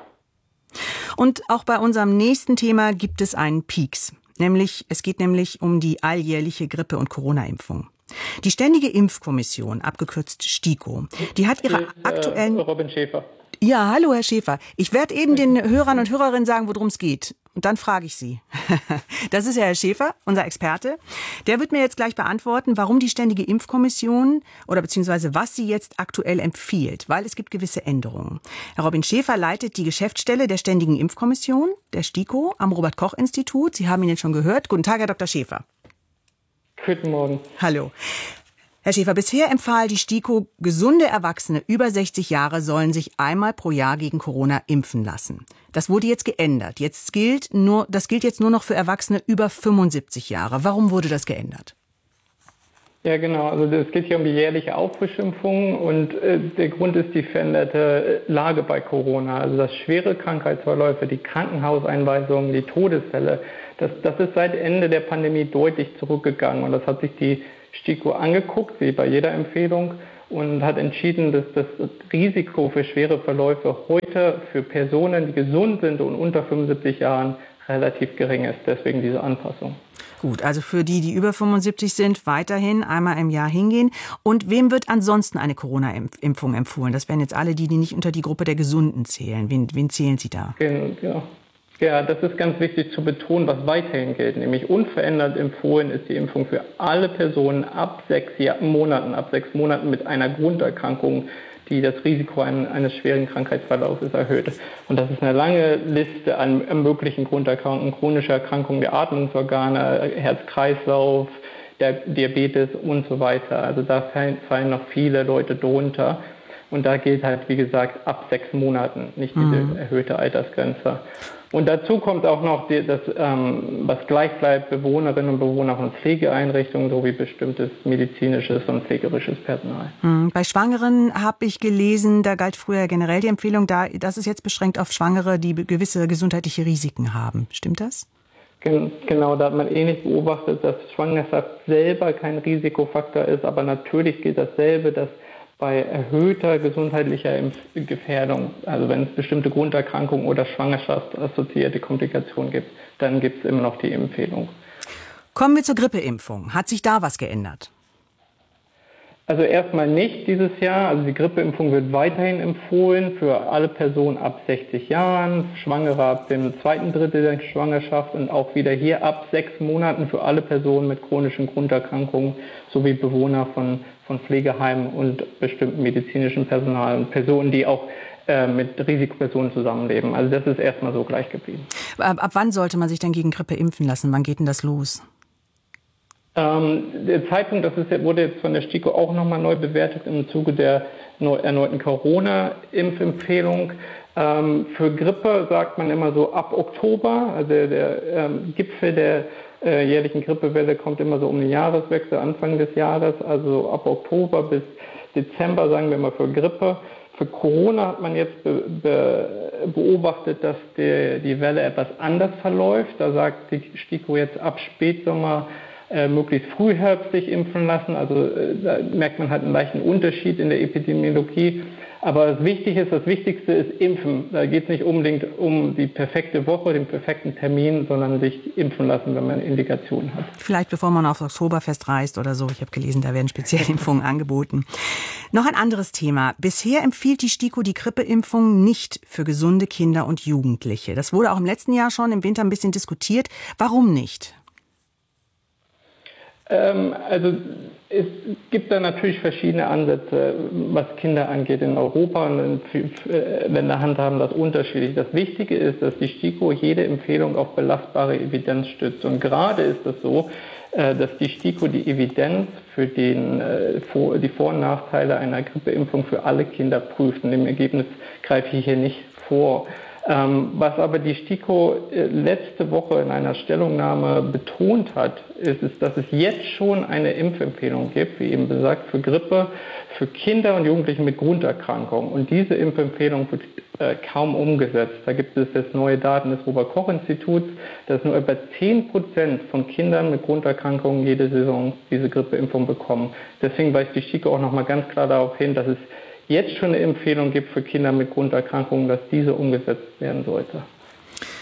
[SPEAKER 2] Und auch bei unserem nächsten Thema gibt es einen Pieks. Nämlich, es geht nämlich um die alljährliche Grippe- und Corona-Impfung. Die Ständige Impfkommission, abgekürzt STIKO, die hat ihre aktuellen...
[SPEAKER 6] Robin Schäfer.
[SPEAKER 2] Ja, hallo, Herr Schäfer. Ich werde eben den Hörern und Hörerinnen sagen, worum es geht. Und dann frage ich Sie. Das ist ja Herr Schäfer, unser Experte. Der wird mir jetzt gleich beantworten, warum die Ständige Impfkommission oder beziehungsweise was sie jetzt aktuell empfiehlt, weil es gibt gewisse Änderungen. Herr Robin Schäfer leitet die Geschäftsstelle der Ständigen Impfkommission, der STIKO, am Robert-Koch-Institut. Sie haben ihn jetzt schon gehört. Guten Tag, Herr Doktor Schäfer.
[SPEAKER 6] Guten Morgen.
[SPEAKER 2] Hallo. Herr Schäfer, bisher empfahl die STIKO, gesunde Erwachsene über sechzig Jahre sollen sich einmal pro Jahr gegen Corona impfen lassen. Das wurde jetzt geändert. Jetzt gilt nur, das gilt jetzt nur noch für Erwachsene über fünfundsiebzig Jahre. Warum wurde das geändert?
[SPEAKER 6] Ja, genau. Also es geht hier um die jährliche Auffrischimpfung und äh, der Grund ist die veränderte Lage bei Corona. Also das schwere Krankheitsverläufe, die Krankenhauseinweisungen, die Todesfälle, das, das ist seit Ende der Pandemie deutlich zurückgegangen und das hat sich die STIKO angeguckt, wie bei jeder Empfehlung, und hat entschieden, dass das Risiko für schwere Verläufe heute für Personen, die gesund sind und unter fünfundsiebzig Jahren, relativ gering ist. Deswegen diese Anpassung.
[SPEAKER 2] Gut, also für die, die über fünfundsiebzig sind, weiterhin einmal im Jahr hingehen. Und wem wird ansonsten eine Corona-Impfung empfohlen? Das wären jetzt alle die, die nicht unter die Gruppe der Gesunden zählen. Wen, wen zählen Sie da?
[SPEAKER 6] Genau. Ja, das ist ganz wichtig zu betonen, was weiterhin gilt. Nämlich unverändert empfohlen ist die Impfung für alle Personen ab sechs Monaten, ab sechs Monaten mit einer Grunderkrankung, die das Risiko eines schweren Krankheitsverlaufs erhöht. Und das ist eine lange Liste an möglichen Grunderkrankungen, chronische Erkrankungen der Atmungsorgane, Herz-Kreislauf, der Diabetes und so weiter. Also da fallen noch viele Leute drunter. Und da gilt halt, wie gesagt, ab sechs Monaten, nicht diese mhm. erhöhte Altersgrenze. Und dazu kommt auch noch, die, das, ähm, was gleich bleibt, Bewohnerinnen und Bewohner von Pflegeeinrichtungen sowie bestimmtes medizinisches und pflegerisches Personal.
[SPEAKER 2] Mhm. Bei Schwangeren habe ich gelesen, da galt früher generell die Empfehlung, da, das ist jetzt beschränkt auf Schwangere, die gewisse gesundheitliche Risiken haben. Stimmt das?
[SPEAKER 6] Genau, da hat man ähnlich beobachtet, dass Schwangerschaft selber kein Risikofaktor ist, aber natürlich gilt dasselbe, dass bei erhöhter gesundheitlicher Gefährdung, also wenn es bestimmte Grunderkrankungen oder schwangerschaftsassoziierte Komplikationen gibt, dann gibt es immer noch die Empfehlung.
[SPEAKER 2] Kommen wir zur Grippeimpfung. Hat sich da was geändert?
[SPEAKER 6] Also erstmal nicht dieses Jahr. Also die Grippeimpfung wird weiterhin empfohlen für alle Personen ab sechzig Jahren, Schwangere ab dem zweiten Drittel der Schwangerschaft und auch wieder hier ab sechs Monaten für alle Personen mit chronischen Grunderkrankungen sowie Bewohner von, von Pflegeheimen und bestimmten medizinischen Personal und Personen, die auch äh, mit Risikopersonen zusammenleben. Also das ist erstmal so gleich geblieben.
[SPEAKER 2] Ab, ab wann sollte man sich denn gegen Grippe impfen lassen? Wann geht denn das los?
[SPEAKER 6] Ähm, der Zeitpunkt, das ist, wurde jetzt von der STIKO auch nochmal neu bewertet im Zuge der neu, erneuten Corona-Impfempfehlung. Ähm, für Grippe sagt man immer so ab Oktober, also der, der ähm, Gipfel der äh, jährlichen Grippewelle kommt immer so um den Jahreswechsel, Anfang des Jahres, also ab Oktober bis Dezember sagen wir mal für Grippe. Für Corona hat man jetzt be, be, beobachtet, dass die, die Welle etwas anders verläuft. Da sagt die STIKO jetzt ab Spätsommer Äh, möglichst frühherbstlich impfen lassen. Also äh, da merkt man halt einen leichten Unterschied in der Epidemiologie. Aber das Wichtige ist, das Wichtigste ist Impfen. Da geht es nicht unbedingt um die perfekte Woche, den perfekten Termin, sondern sich impfen lassen, wenn man Indikationen hat.
[SPEAKER 2] Vielleicht bevor man aufs Oktoberfest reist oder so. Ich habe gelesen, da werden spezielle Impfungen angeboten. Noch ein anderes Thema. Bisher empfiehlt die STIKO die Grippeimpfung nicht für gesunde Kinder und Jugendliche. Das wurde auch im letzten Jahr schon im Winter ein bisschen diskutiert. Warum nicht?
[SPEAKER 6] Ähm, also es gibt da natürlich verschiedene Ansätze, was Kinder angeht in Europa, und Länder handhaben das unterschiedlich. Das Wichtige ist, dass die STIKO jede Empfehlung auf belastbare Evidenz stützt. Und gerade ist es so, dass die STIKO die Evidenz für den, die Vor- und Nachteile einer Grippeimpfung für alle Kinder prüft. Und im Ergebnis greife ich hier nicht vor. Ähm, was aber die STIKO äh, letzte Woche in einer Stellungnahme betont hat, ist, ist, dass es jetzt schon eine Impfempfehlung gibt, wie eben besagt, für Grippe, für Kinder und Jugendliche mit Grunderkrankungen. Und diese Impfempfehlung wird äh, kaum umgesetzt. Da gibt es jetzt neue Daten des Robert-Koch-Instituts, dass nur etwa zehn Prozent von Kindern mit Grunderkrankungen jede Saison diese Grippeimpfung bekommen. Deswegen weist die STIKO auch nochmal ganz klar darauf hin, dass es jetzt schon eine Empfehlung gibt für Kinder mit Grunderkrankungen, dass diese umgesetzt werden sollte.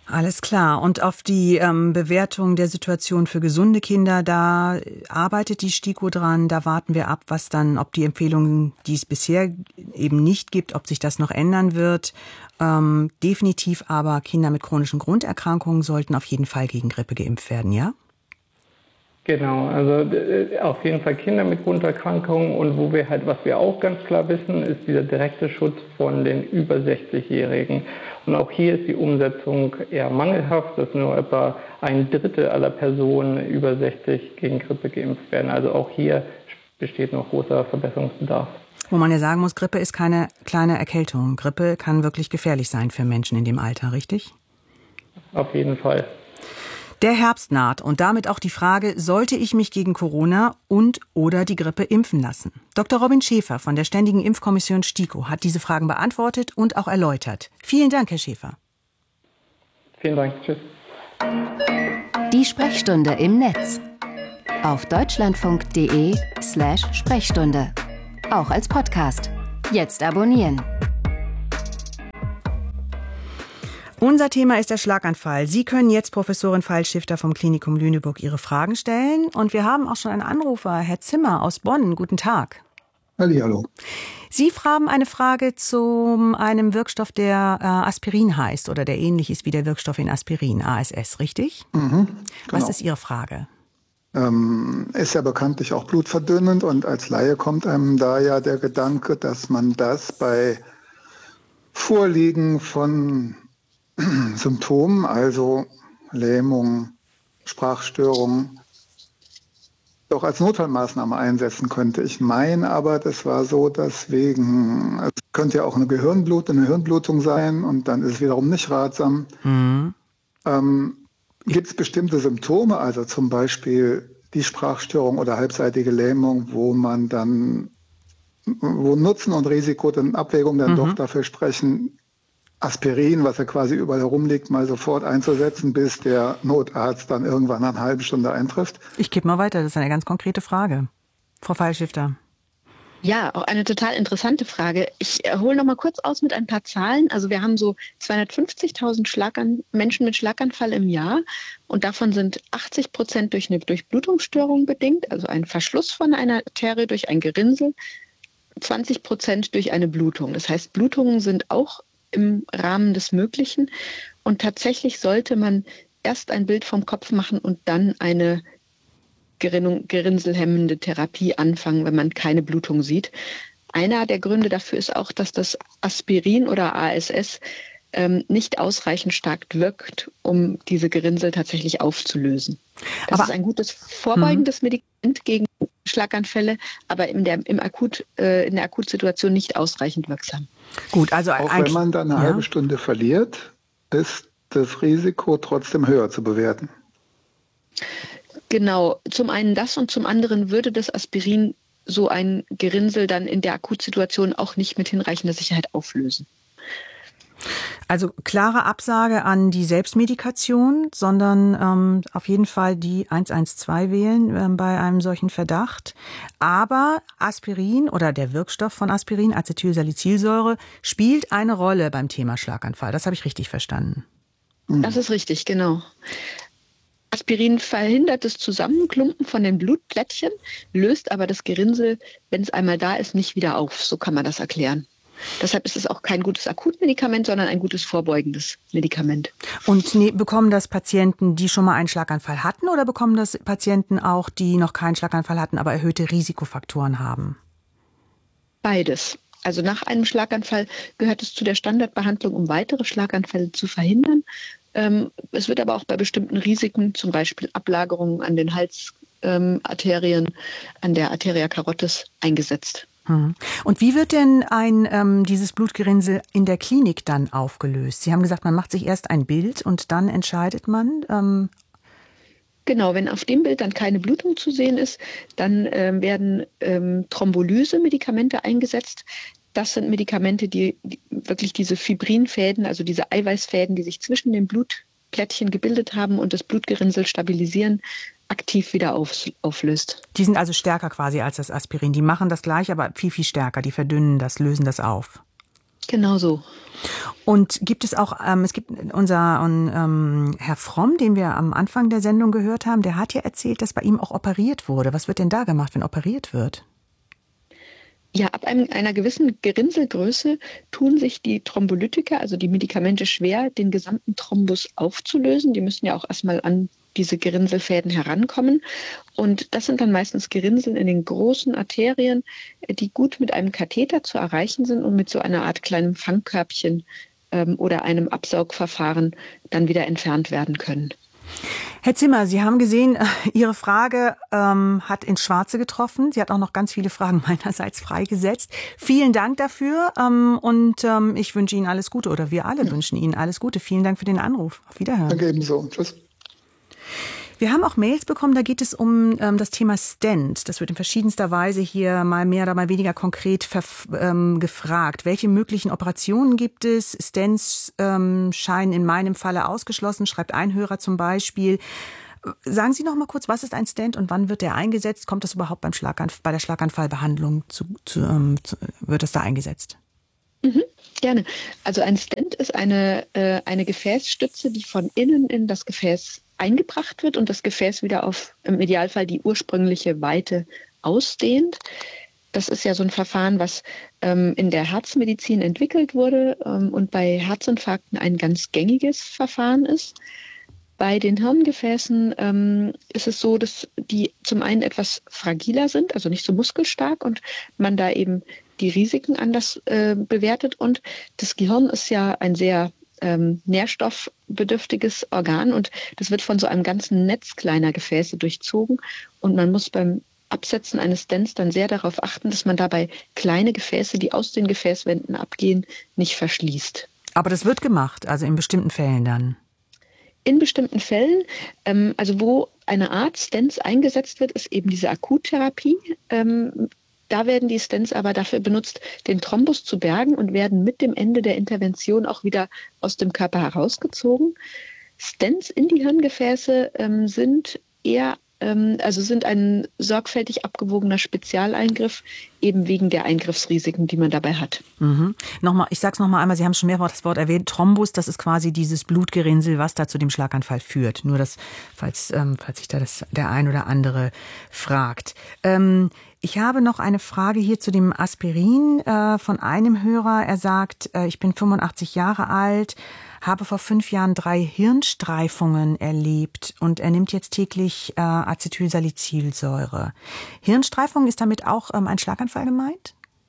[SPEAKER 2] Alles klar. Und auf die ähm, Bewertung der Situation für gesunde Kinder, da arbeitet die STIKO dran. Da warten wir ab, was dann, ob die Empfehlungen, die es bisher eben nicht gibt, ob sich das noch ändern wird. Ähm, definitiv aber Kinder mit chronischen Grunderkrankungen sollten auf jeden Fall gegen Grippe geimpft werden, ja?
[SPEAKER 6] Genau, also äh, auf jeden Fall Kinder mit Grunderkrankungen, und wo wir halt, was wir auch ganz klar wissen, ist dieser direkte Schutz von den über sechzig-Jährigen. Und auch hier ist die Umsetzung eher mangelhaft, dass nur etwa ein Drittel aller Personen über sechzig gegen Grippe geimpft werden. Also auch hier besteht noch großer Verbesserungsbedarf.
[SPEAKER 2] Wo man ja sagen muss, Grippe ist keine kleine Erkältung. Grippe kann wirklich gefährlich sein für Menschen in dem Alter, richtig?
[SPEAKER 6] Auf jeden Fall.
[SPEAKER 2] Der Herbst naht und damit auch die Frage, sollte ich mich gegen Corona und oder die Grippe impfen lassen? Doktor Robin Schäfer von der Ständigen Impfkommission STIKO hat diese Fragen beantwortet und auch erläutert. Vielen Dank, Herr Schäfer.
[SPEAKER 6] Vielen Dank. Tschüss.
[SPEAKER 7] Die Sprechstunde im Netz. Auf deutschlandfunk.de slash Sprechstunde. Auch als Podcast. Jetzt abonnieren.
[SPEAKER 2] Unser Thema ist der Schlaganfall. Sie können jetzt Professorin Pfeilstifter vom Klinikum Lüneburg Ihre Fragen stellen. Und wir haben auch schon einen Anrufer, Herr Zimmer aus Bonn. Guten Tag.
[SPEAKER 8] Hallihallo.
[SPEAKER 2] Sie haben eine Frage zu einem Wirkstoff, der äh, Aspirin heißt oder der ähnlich ist wie der Wirkstoff in Aspirin, A S S, richtig?
[SPEAKER 8] Mhm, genau.
[SPEAKER 2] Was ist Ihre Frage?
[SPEAKER 8] Ähm, ist ja bekanntlich auch blutverdünnend, und als Laie kommt einem da ja der Gedanke, dass man das bei Vorliegen von Symptomen, also Lähmung, Sprachstörungen, doch als Notfallmaßnahme einsetzen könnte. Ich meine aber, das war so, dass wegen, es könnte ja auch eine Gehirnblutung, eine Hirnblutung sein, und dann ist es wiederum nicht ratsam. Mhm. Ähm, Gibt es bestimmte Symptome, also zum Beispiel die Sprachstörung oder halbseitige Lähmung, wo man dann, wo Nutzen und Risiko in Abwägung dann mhm. doch dafür sprechen, Aspirin, was ja quasi überall herumliegt, mal sofort einzusetzen, bis der Notarzt dann irgendwann nach einer halben Stunde eintrifft?
[SPEAKER 2] Ich gebe mal weiter, das ist eine ganz konkrete Frage. Frau Pfeilstifter.
[SPEAKER 1] Ja, auch eine total interessante Frage. Ich hole noch mal kurz aus mit ein paar Zahlen. Also wir haben so zweihundertfünfzigtausend Schlagan- Menschen mit Schlaganfall im Jahr, und davon sind achtzig Prozent durch eine Durchblutungsstörung bedingt, also ein Verschluss von einer Arterie durch ein Gerinnsel, zwanzig Prozent durch eine Blutung. Das heißt, Blutungen sind auch im Rahmen des Möglichen, und tatsächlich sollte man erst ein Bild vom Kopf machen und dann eine gerinnselhemmende Therapie anfangen, wenn man keine Blutung sieht. Einer der Gründe dafür ist auch, dass das Aspirin oder A S S ähm, nicht ausreichend stark wirkt, um diese Gerinnsel tatsächlich aufzulösen. Das aber, ist ein gutes vorbeugendes hm. Medikament gegen Schlaganfälle, aber in der, im Akut, äh, in der Akutsituation nicht ausreichend wirksam.
[SPEAKER 2] Gut, also
[SPEAKER 8] auch wenn man dann eine ja. halbe Stunde verliert, ist das Risiko trotzdem höher zu bewerten.
[SPEAKER 1] Genau, zum einen das, und zum anderen würde das Aspirin so ein Gerinnsel dann in der Akutsituation auch nicht mit hinreichender Sicherheit auflösen.
[SPEAKER 2] Also klare Absage an die Selbstmedikation, sondern ähm, auf jeden Fall die eins eins zwei wählen äh, bei einem solchen Verdacht. Aber Aspirin oder der Wirkstoff von Aspirin, Acetylsalicylsäure, spielt eine Rolle beim Thema Schlaganfall. Das habe ich richtig verstanden.
[SPEAKER 1] Das ist richtig, genau. Aspirin verhindert das Zusammenklumpen von den Blutplättchen, löst aber das Gerinnsel, wenn es einmal da ist, nicht wieder auf. So kann man das erklären. Deshalb ist es auch kein gutes Akutmedikament, sondern ein gutes vorbeugendes Medikament.
[SPEAKER 2] Und ne, bekommen das Patienten, die schon mal einen Schlaganfall hatten, oder bekommen das Patienten auch, die noch keinen Schlaganfall hatten, aber erhöhte Risikofaktoren haben?
[SPEAKER 1] Beides. Also nach einem Schlaganfall gehört es zu der Standardbehandlung, um weitere Schlaganfälle zu verhindern. Ähm, es wird aber auch bei bestimmten Risiken, zum Beispiel Ablagerungen an den Halsarterien, ähm, an der Arteria carotis, eingesetzt.
[SPEAKER 2] Und wie wird denn ein ähm, dieses Blutgerinnsel in der Klinik dann aufgelöst? Sie haben gesagt, man macht sich erst ein Bild und dann entscheidet man. Ähm
[SPEAKER 1] Genau, wenn auf dem Bild dann keine Blutung zu sehen ist, dann ähm, werden ähm, Thrombolyse-Medikamente eingesetzt. Das sind Medikamente, die, die wirklich diese Fibrinfäden, also diese Eiweißfäden, die sich zwischen den Blutplättchen gebildet haben und das Blutgerinnsel stabilisieren, aktiv wieder auf, auflöst.
[SPEAKER 2] Die sind also stärker quasi als das Aspirin. Die machen das gleich, aber viel, viel stärker. Die verdünnen das, lösen das auf.
[SPEAKER 1] Genau so.
[SPEAKER 2] Und gibt es auch, ähm, es gibt unser ähm, Herr Fromm, den wir am Anfang der Sendung gehört haben, der hat ja erzählt, dass bei ihm auch operiert wurde. Was wird denn da gemacht, wenn operiert wird?
[SPEAKER 1] Ja, ab einem, einer gewissen Gerinnselgröße tun sich die Thrombolytika, also die Medikamente, schwer, den gesamten Thrombus aufzulösen. Die müssen ja auch erstmal an diese Gerinnselfäden herankommen. Und das sind dann meistens Gerinnseln in den großen Arterien, die gut mit einem Katheter zu erreichen sind und mit so einer Art kleinem Fangkörbchen ähm, oder einem Absaugverfahren dann wieder entfernt werden können.
[SPEAKER 2] Herr Zimmer, Sie haben gesehen, Ihre Frage ähm, hat ins Schwarze getroffen. Sie hat auch noch ganz viele Fragen meinerseits freigesetzt. Vielen Dank dafür ähm, und ähm, ich wünsche Ihnen alles Gute oder wir alle ja. wünschen Ihnen alles Gute. Vielen Dank für den Anruf. Auf Wiederhören.
[SPEAKER 8] Danke ebenso. Tschüss.
[SPEAKER 2] Wir haben auch Mails bekommen, da geht es um ähm, das Thema Stent. Das wird in verschiedenster Weise hier mal mehr oder mal weniger konkret verf- ähm, gefragt. Welche möglichen Operationen gibt es? Stents ähm, scheinen in meinem Falle ausgeschlossen, schreibt ein Hörer zum Beispiel. Sagen Sie noch mal kurz, was ist ein Stent und wann wird der eingesetzt? Kommt das überhaupt beim Schlaganf- bei der Schlaganfallbehandlung zu, zu, ähm, zu, wird das da eingesetzt?
[SPEAKER 1] Mhm, gerne. Also ein Stent ist eine, äh, eine Gefäßstütze, die von innen in das Gefäß eingebracht wird und das Gefäß wieder auf im Idealfall die ursprüngliche Weite ausdehnt. Das ist ja so ein Verfahren, was ähm, in der Herzmedizin entwickelt wurde ähm, und bei Herzinfarkten ein ganz gängiges Verfahren ist. Bei den Hirngefäßen ähm, ist es so, dass die zum einen etwas fragiler sind, also nicht so muskelstark und man da eben die Risiken anders äh, bewertet. Und das Gehirn ist ja ein sehr ähm, nährstoffbedürftiges Organ und das wird von so einem ganzen Netz kleiner Gefäße durchzogen. Und man muss beim Absetzen eines Stents dann sehr darauf achten, dass man dabei kleine Gefäße, die aus den Gefäßwänden abgehen, nicht verschließt.
[SPEAKER 2] Aber das wird gemacht, also in bestimmten Fällen dann?
[SPEAKER 1] In bestimmten Fällen, ähm, also wo eine Art Stents eingesetzt wird, ist eben diese Akuttherapie. Ähm, da werden die Stents aber dafür benutzt, den Thrombus zu bergen und werden mit dem Ende der Intervention auch wieder aus dem Körper herausgezogen. Stents in die Hirngefäße ähm, sind eher Also sind ein sorgfältig abgewogener Spezialeingriff, eben wegen der Eingriffsrisiken, die man dabei hat.
[SPEAKER 2] Mhm. Nochmal, ich sage es nochmal einmal, Sie haben schon mehrfach das Wort erwähnt, Thrombus, das ist quasi dieses Blutgerinnsel, was da zu dem Schlaganfall führt. Nur das, falls, ähm, falls sich da das, der ein oder andere fragt. Ähm, ich habe noch eine Frage hier zu dem Aspirin äh, von einem Hörer. Er sagt, äh, ich bin fünfundachtzig Jahre alt, habe vor fünf Jahren drei Hirnstreifungen erlebt und er nimmt jetzt täglich äh, Acetylsalicylsäure. Hirnstreifung, ist damit auch ähm, ein Schlaganfall gemeint?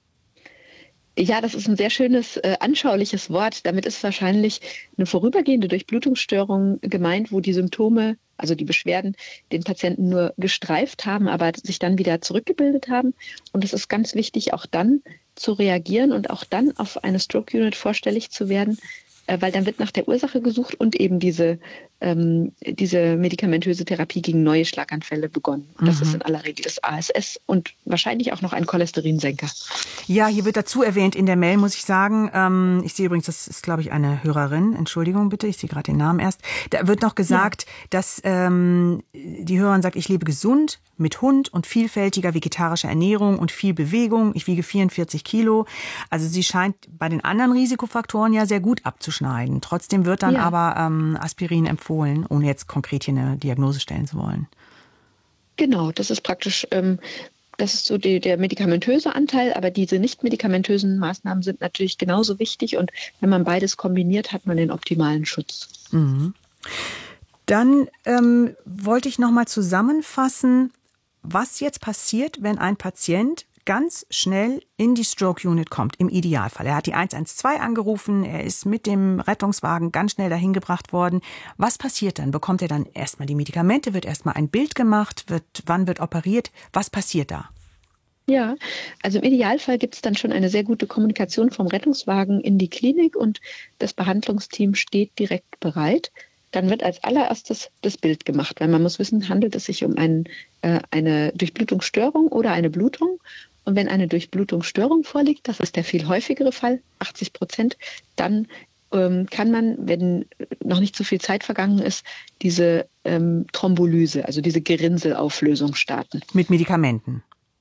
[SPEAKER 1] Ja, das ist ein sehr schönes, äh, anschauliches Wort. Damit ist wahrscheinlich eine vorübergehende Durchblutungsstörung gemeint, wo die Symptome, also die Beschwerden, den Patienten nur gestreift haben, aber sich dann wieder zurückgebildet haben. Und es ist ganz wichtig, auch dann zu reagieren und auch dann auf eine Stroke Unit vorstellig zu werden, weil dann wird nach der Ursache gesucht und eben diese, ähm, diese medikamentöse Therapie gegen neue Schlaganfälle begonnen. Und das mhm. ist in aller Regel das A S S und wahrscheinlich auch noch ein Cholesterinsenker.
[SPEAKER 2] Ja, hier wird dazu erwähnt in der Mail, muss ich sagen. Ähm, ich sehe übrigens, das ist, glaube ich, eine Hörerin. Entschuldigung bitte, ich sehe gerade den Namen erst. Da wird noch gesagt, ja. dass ähm, die Hörerin sagt, ich lebe gesund mit Hund und vielfältiger vegetarischer Ernährung und viel Bewegung. Ich wiege vierundvierzig Kilo. Also sie scheint bei den anderen Risikofaktoren ja sehr gut abzuschneiden. Trotzdem wird dann ja. aber ähm, Aspirin empfohlen, ohne jetzt konkret hier eine Diagnose stellen zu wollen.
[SPEAKER 1] Genau, das ist praktisch, ähm, das ist so die, der medikamentöse Anteil, aber diese nicht medikamentösen Maßnahmen sind natürlich genauso wichtig und wenn man beides kombiniert, hat man den optimalen Schutz.
[SPEAKER 2] Mhm. Dann ähm, wollte ich nochmal zusammenfassen, was jetzt passiert, wenn ein Patient ganz schnell in die Stroke Unit kommt, im Idealfall. Er hat die eins eins zwei angerufen, er ist mit dem Rettungswagen ganz schnell dahin gebracht worden. Was passiert dann? Bekommt er dann erstmal die Medikamente, wird erstmal ein Bild gemacht, wird, wann wird operiert? Was passiert da?
[SPEAKER 1] Ja, also im Idealfall gibt es dann schon eine sehr gute Kommunikation vom Rettungswagen in die Klinik und das Behandlungsteam steht direkt bereit. Dann wird als allererstes das Bild gemacht, weil man muss wissen, handelt es sich um einen, äh, eine Durchblutungsstörung oder eine Blutung. Und wenn eine Durchblutungsstörung vorliegt, das ist der viel häufigere Fall, achtzig Prozent, dann ähm, kann man, wenn noch nicht so viel Zeit vergangen ist, diese ähm, Thrombolyse, also diese Gerinnselauflösung starten.
[SPEAKER 2] Mit Medikamenten?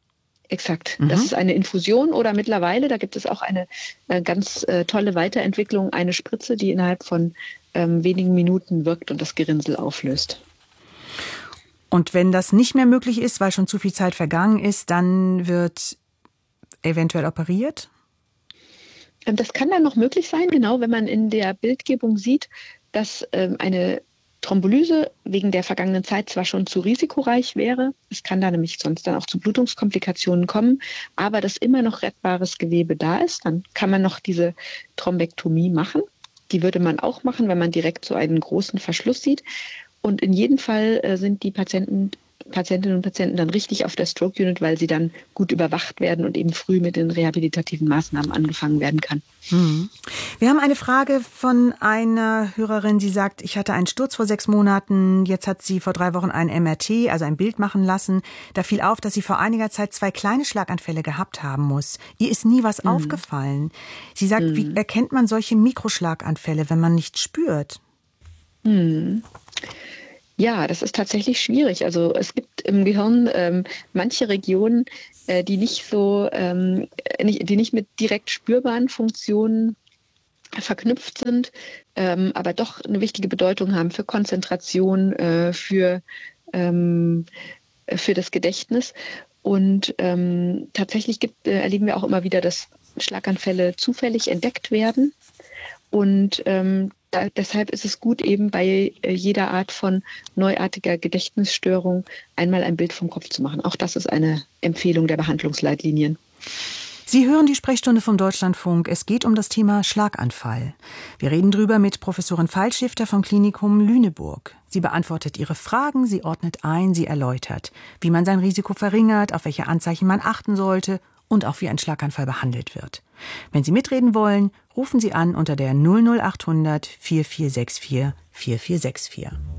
[SPEAKER 1] Exakt.
[SPEAKER 2] Mhm.
[SPEAKER 1] Das ist eine Infusion oder mittlerweile, da gibt es auch eine, eine ganz äh, tolle Weiterentwicklung, eine Spritze, die innerhalb von ähm, wenigen Minuten wirkt und das Gerinnsel auflöst.
[SPEAKER 2] Und wenn das nicht mehr möglich ist, weil schon zu viel Zeit vergangen ist, dann wird eventuell operiert?
[SPEAKER 1] Ähm, das kann dann noch möglich sein, genau, wenn man in der Bildgebung sieht, dass ähm, eine Thrombolyse wegen der vergangenen Zeit zwar schon zu risikoreich wäre, es kann da nämlich sonst dann auch zu Blutungskomplikationen kommen, aber dass immer noch rettbares Gewebe da ist, dann kann man noch diese Thrombektomie machen. Die würde man auch machen, wenn man direkt so einen großen Verschluss sieht. Und in jedem Fall äh, sind die Patienten, Patientinnen und Patienten dann richtig auf der Stroke Unit, weil sie dann gut überwacht werden und eben früh mit den rehabilitativen Maßnahmen angefangen werden kann.
[SPEAKER 2] Hm. Wir haben eine Frage von einer Hörerin, die sagt, ich hatte einen Sturz vor sechs Monaten, jetzt hat sie vor drei Wochen ein M R T, also ein Bild machen lassen. Da fiel auf, dass sie vor einiger Zeit zwei kleine Schlaganfälle gehabt haben muss. Ihr ist nie was mhm. aufgefallen. Sie sagt, mhm. wie erkennt man solche Mikroschlaganfälle, wenn man nichts spürt?
[SPEAKER 1] Mhm. Ja, das ist tatsächlich schwierig. Also es gibt im Gehirn ähm, manche Regionen, äh, die nicht so, ähm, nicht, die nicht mit direkt spürbaren Funktionen verknüpft sind, ähm, aber doch eine wichtige Bedeutung haben für Konzentration, äh, für ähm, für das Gedächtnis. Und ähm, tatsächlich gibt, äh, erleben wir auch immer wieder, dass Schlaganfälle zufällig entdeckt werden. Und ähm, da, deshalb ist es gut, eben bei äh, jeder Art von neuartiger Gedächtnisstörung einmal ein Bild vom Kopf zu machen. Auch das ist eine Empfehlung der Behandlungsleitlinien.
[SPEAKER 2] Sie hören die Sprechstunde vom Deutschlandfunk. Es geht um das Thema Schlaganfall. Wir reden drüber mit Professorin Pfeilschifter vom Klinikum Lüneburg. Sie beantwortet Ihre Fragen, sie ordnet ein, sie erläutert, wie man sein Risiko verringert, auf welche Anzeichen man achten sollte und auch wie ein Schlaganfall behandelt wird. Wenn Sie mitreden wollen, rufen Sie an unter der null null acht hundert vierundvierzig sechsundvierzig vierundvierzig sechsundvierzig.